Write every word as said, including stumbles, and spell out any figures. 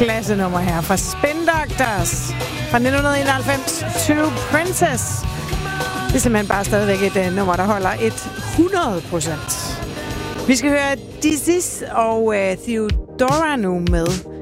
klasse nummer her fra Spin Doctors fra nitten enoghalvfems, Two Princess. Det er simpelthen bare stadigvæk et uh, nummer, der holder hundrede procent. Vi skal høre Dizzy og uh, Theodora nu med